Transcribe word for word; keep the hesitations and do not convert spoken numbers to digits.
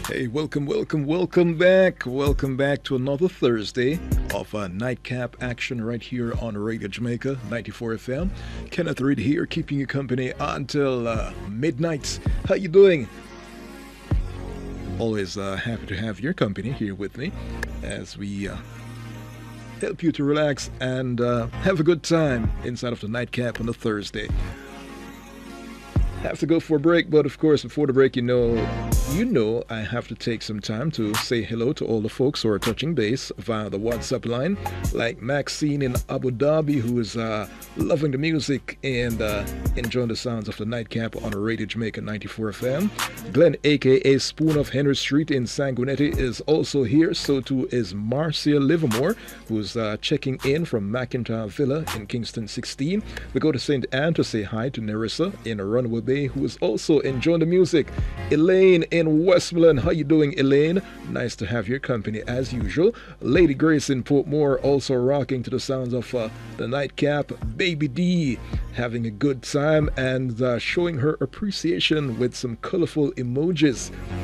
Hey, welcome, welcome, welcome back. Welcome back to another Thursday of uh, Nightcap action right here on Radio Jamaica ninety-four F M. Kenneth Reed here, keeping you company until uh, midnight. How you doing? Always uh, happy to have your company here with me as we uh, help you to relax and uh, have a good time inside of the Nightcap on a Thursday. Have to go for a break, but of course, before the break, you know, you know, I have to take some time to say hello to all the folks who are touching base via the WhatsApp line, like Maxine in Abu Dhabi, who is uh, loving the music and uh, enjoying the sounds of the Nightcap on Radio Jamaica ninety-four F M. Glenn, aka Spoon of Henry Street in Sanguinetti, is also here. So too is Marcia Livermore, who's uh, checking in from McIntyre Villa in Kingston sixteen. We go to Saint Anne to say hi to Nerissa in Runaway Bay, who is also enjoying the music. Elaine in Westmoreland, how you doing, Elaine? Nice to have your company as usual. Lady Grace in Portmore also rocking to the sounds of uh, the Nightcap. Baby D having a good time and uh, showing her appreciation with some colorful emojis.